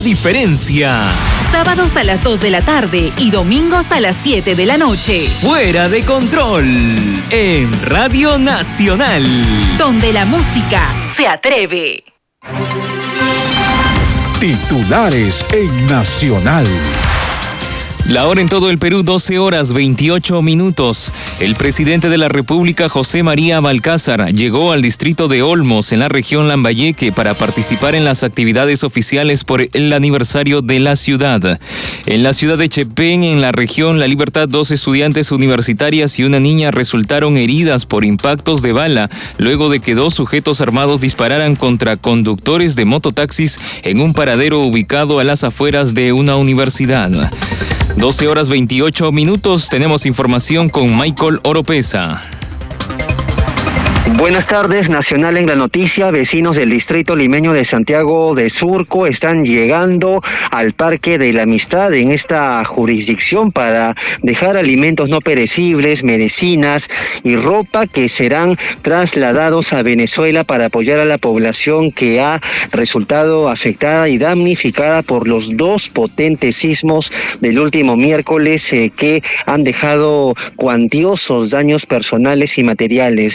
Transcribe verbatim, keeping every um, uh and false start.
Diferencia. Sábados a las dos de la tarde y domingos a las siete de la noche. Fuera de control. En Radio Nacional. Donde la música se atreve. Titulares en Nacional. La hora en todo el Perú, doce horas veintiocho minutos. El presidente de la República, José María Balcázar, llegó al distrito de Olmos, en la región Lambayeque, para participar en las actividades oficiales por el aniversario de la ciudad. En la ciudad de Chepén, en la región La Libertad, dos estudiantes universitarias y una niña resultaron heridas por impactos de bala, luego de que dos sujetos armados dispararan contra conductores de mototaxis en un paradero ubicado a las afueras de una universidad. doce horas veintiocho minutos, tenemos información con Michael Oropesa. Buenas tardes, Nacional en la noticia. Vecinos del distrito limeño de Santiago de Surco están llegando al Parque de la Amistad en esta jurisdicción para dejar alimentos no perecibles, medicinas y ropa que serán trasladados a Venezuela para apoyar a la población que ha resultado afectada y damnificada por los dos potentes sismos del último miércoles eh, que han dejado cuantiosos daños personales y materiales.